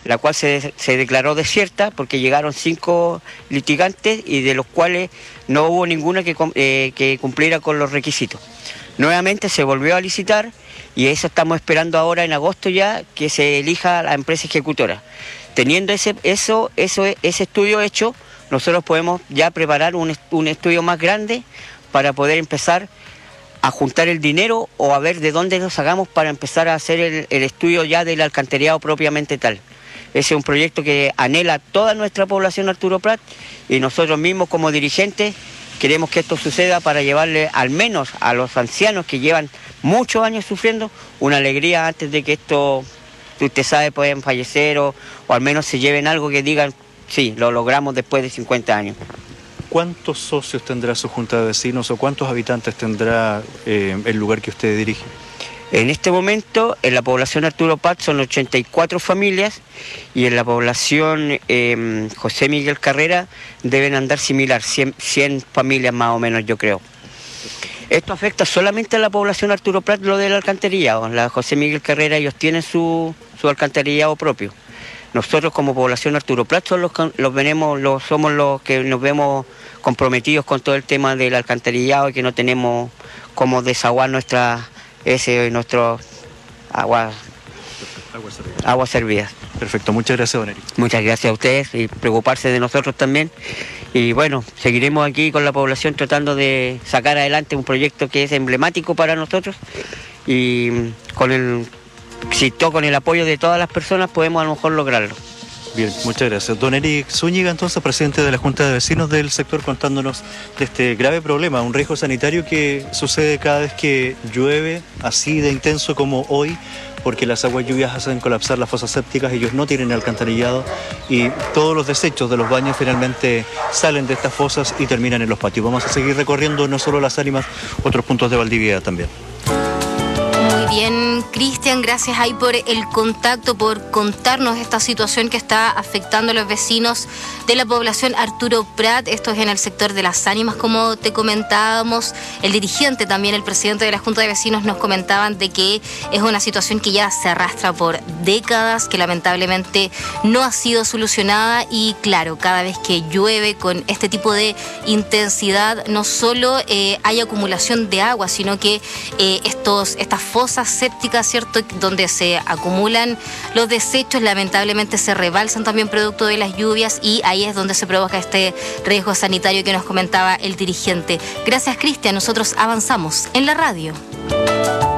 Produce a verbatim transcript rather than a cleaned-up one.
la cual se, se declaró desierta porque llegaron cinco litigantes y de los cuales no hubo ninguna que, eh, que cumpliera con los requisitos. Nuevamente se volvió a licitar y eso estamos esperando ahora en agosto ya, que se elija la empresa ejecutora. Teniendo ese, eso, eso, ese estudio hecho, nosotros podemos ya preparar un, un estudio más grande para poder empezar a juntar el dinero o a ver de dónde lo sacamos para empezar a hacer el, el estudio ya del alcantarillado propiamente tal. Ese es un proyecto que anhela toda nuestra población Arturo Prat y nosotros mismos como dirigentes queremos que esto suceda para llevarle al menos a los ancianos que llevan muchos años sufriendo una alegría antes de que esto, usted sabe, pueden fallecer o, o al menos se lleven algo que digan, sí, lo logramos después de cincuenta años. ¿Cuántos socios tendrá su junta de vecinos o cuántos habitantes tendrá eh, el lugar que usted dirige? En este momento, en la población Arturo Prat son ochenta y cuatro familias y en la población eh, José Miguel Carrera deben andar similar, cien, cien familias más o menos, yo creo. Esto afecta solamente a la población Arturo Prat, lo del alcantarillado. La José Miguel Carrera, ellos tienen su, su alcantarillado propio. Nosotros como población Arturo Prat son los, los venemos, los, somos los que nos vemos comprometidos con todo el tema del alcantarillado y que no tenemos cómo desaguar nuestra, ese, nuestro agua, agua servida. Agua servida. Perfecto, muchas gracias, don Eric. Muchas gracias a ustedes y preocuparse de nosotros también. Y bueno, seguiremos aquí con la población tratando de sacar adelante un proyecto que es emblemático para nosotros y con el... si todo con el apoyo de todas las personas podemos a lo mejor lograrlo. Bien, muchas gracias. Don Eric Zúñiga, entonces, presidente de la Junta de Vecinos del sector, contándonos de este grave problema, un riesgo sanitario que sucede cada vez que llueve, así de intenso como hoy, porque las aguas lluvias hacen colapsar las fosas sépticas, ellos no tienen alcantarillado y todos los desechos de los baños finalmente salen de estas fosas y terminan en los patios. Vamos a seguir recorriendo no solo Las Ánimas, otros puntos de Valdivia también. Bien, Cristian, gracias ahí por el contacto, por contarnos esta situación que está afectando a los vecinos de la población Arturo Prat. Esto es en el sector de Las Ánimas, como te comentábamos. El dirigente también, el presidente de la Junta de Vecinos, nos comentaban de que es una situación que ya se arrastra por décadas, que lamentablemente no ha sido solucionada y claro, cada vez que llueve con este tipo de intensidad, no solo eh, hay acumulación de agua, sino que eh, estos, estas fosas sépticas, ¿cierto?, donde se acumulan los desechos, lamentablemente se rebalsan también producto de las lluvias y ahí es donde se provoca este riesgo sanitario que nos comentaba el dirigente. Gracias, Cristian. Nosotros avanzamos en la radio.